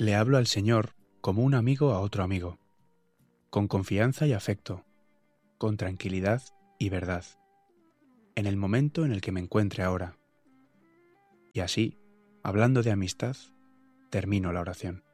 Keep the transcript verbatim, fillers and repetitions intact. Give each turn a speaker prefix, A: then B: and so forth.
A: Le hablo al Señor como un amigo a otro amigo, con confianza y afecto, con tranquilidad y verdad, en el momento en el que me encuentre ahora. Y así, hablando de amistad, termino la oración.